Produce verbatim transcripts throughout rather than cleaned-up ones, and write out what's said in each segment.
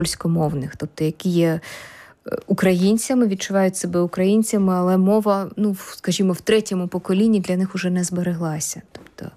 польськомовних, тобто які є українцями, відчувають себе українцями, але мова, ну, скажімо, в третьому поколінні для них уже не збереглася. Тобто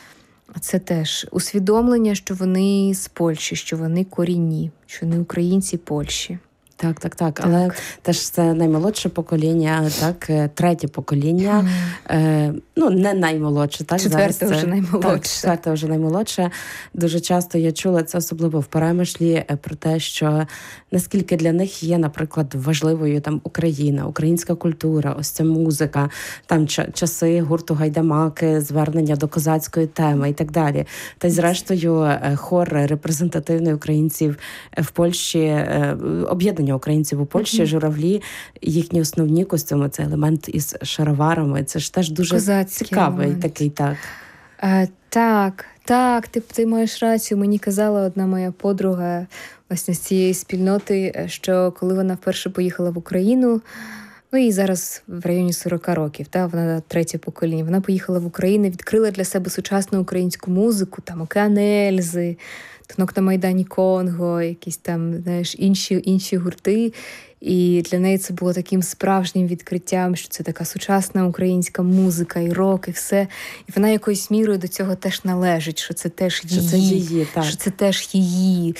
це теж усвідомлення, що вони з Польщі, що вони корінні, що вони українці Польщі. Так, так, так. Але так. Теж це наймолодше покоління, так, третє покоління. Mm. Е, ну, не наймолодше, так? Четверте вже наймолодше. Так, четверте вже наймолодше. Дуже часто я чула це, особливо в Перемишлі, про те, що наскільки для них є, наприклад, важливою там Україна, українська культура, ось ця музика, там часи гурту Гайдамаки, звернення до козацької теми і так далі. Та й зрештою хор репрезентативний українців в Польщі, об'єднання українців у Польщі, mm-hmm. журавлі, їхні основні костюми, це елемент із шароварами. Це ж теж дуже Козацький цікавий елемент. Такий, так. А, так, так, ти, ти маєш рацію. Мені казала одна моя подруга власне з цієї спільноти, що коли вона вперше поїхала в Україну, ну і зараз в районі сорок років, та, вона третє покоління, вона поїхала в Україну, відкрила для себе сучасну українську музику, там Океан Ельзи, Танок на Майдані Конго, якісь там, знаєш, інші, інші гурти. І для неї це було таким справжнім відкриттям, що це така сучасна українська музика, і рок, і все. І вона якоюсь мірою до цього теж належить, що це теж її, що це, її, так. що це теж її.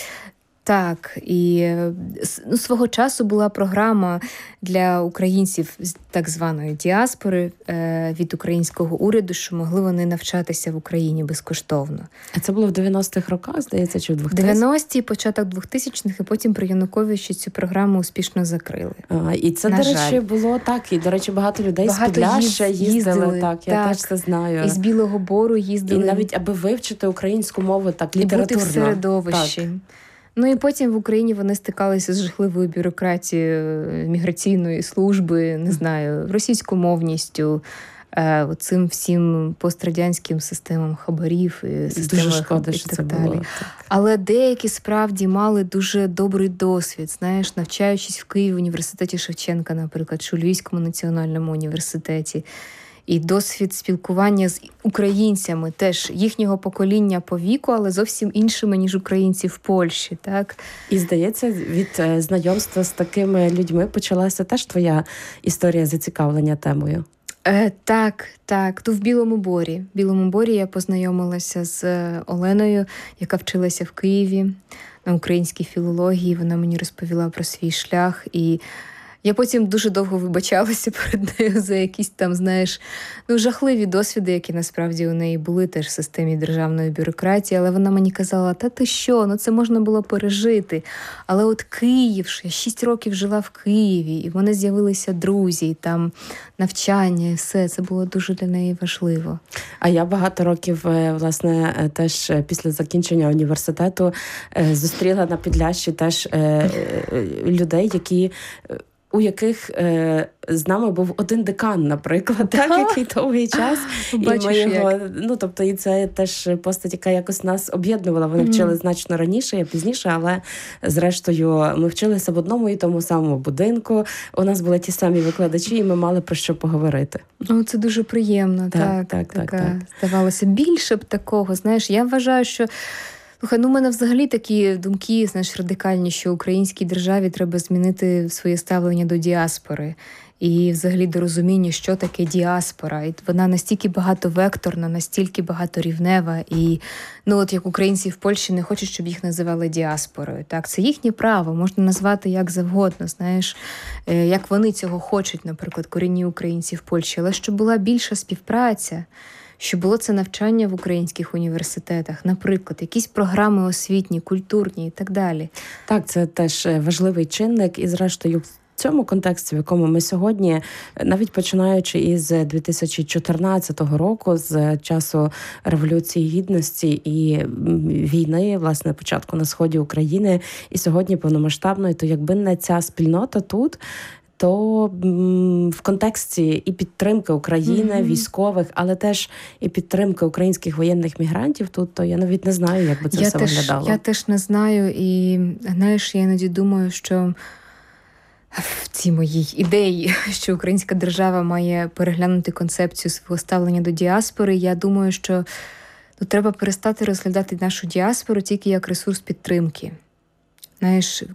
Так, і ну, свого часу була програма для українців з так званої діаспори е, від українського уряду, що могли вони навчатися в Україні безкоштовно. А це було в дев'яностих роках, здається, чи в двохтисячних? дев'яності, початок двохтисячних, і потім при Януковичі цю програму успішно закрили. А, і це, на до речі, жаль. Було так. І, до речі, багато людей багато з Підляшшя їздили, їздили. Так, я так. теж це знаю. І з Білого Бору їздили. І навіть, аби вивчити українську мову так літературно. І бути в середовищі. Так. Ну і потім в Україні вони стикалися з жахливою бюрократією міграційної служби, не знаю, російськомовністю, е, цим всім пострадянським системам хабарів і системах. Дуже шкода, і що так це далі. було. Так. Але деякі справді мали дуже добрий досвід, знаєш, навчаючись в Києві в університеті Шевченка, наприклад, чи у Львівському національному університеті. І досвід спілкування з українцями, теж їхнього покоління по віку, але зовсім іншими, ніж українці в Польщі, так? І, здається, від знайомства з такими людьми почалася теж твоя історія зацікавлення темою. Е, так, так. То в Білому Борі. В Білому Борі я познайомилася з Оленою, яка вчилася в Києві на українській філології. Вона мені розповіла про свій шлях, і я потім дуже довго вибачалася перед нею за якісь там, знаєш, ну, жахливі досвіди, які насправді у неї були теж в системі державної бюрократії, але вона мені казала, та ти що, ну це можна було пережити. Але от Київ, я шість років жила в Києві, і в мене з'явилися друзі, і там навчання, і все, це було дуже для неї важливо. А я багато років, власне, теж після закінчення університету зустріла на Підляшші теж людей, які... у яких е, з нами був один декан, наприклад, так, який довгий час. Бачиш, і ми його, як. ну, тобто, і це теж постать, яка якось нас об'єднувала. Вони mm-hmm. вчили значно раніше, я пізніше, але зрештою ми вчилися в одному і тому самому будинку. У нас були ті самі викладачі, і ми мали про що поговорити. О, це дуже приємно, так. Так, так, так, так, так. Здавалося, більше б такого, знаєш, я вважаю, що Слухай, ну, у мене взагалі такі думки, знаєш, радикальні, що українській державі треба змінити своє ставлення до діаспори і взагалі до розуміння, що таке діаспора. І вона настільки багатовекторна, настільки багаторівнева. І, ну, от як українці в Польщі не хочуть, щоб їх називали діаспорою. Так, це їхнє право, можна назвати як завгодно, знаєш, як вони цього хочуть, наприклад, корінні українці в Польщі. Але щоб була більша співпраця, щоб було це навчання в українських університетах, наприклад, якісь програми освітні, культурні і так далі. Так, це теж важливий чинник. І, зрештою, в цьому контексті, в якому ми сьогодні, навіть починаючи із дві тисячі чотирнадцятого року, з часу Революції Гідності і війни, власне, початку на сході України, і сьогодні повномасштабної, то якби не ця спільнота тут, то в контексті і підтримки України, mm-hmm. військових, але теж і підтримки українських воєнних мігрантів тут, то я навіть не знаю, як би це я все теж, виглядало. Я теж не знаю, і, знаєш, я іноді думаю, що в цій моїй ідеї, що українська держава має переглянути концепцію свого ставлення до діаспори, я думаю, що ну, треба перестати розглядати нашу діаспору тільки як ресурс підтримки. Знаєш,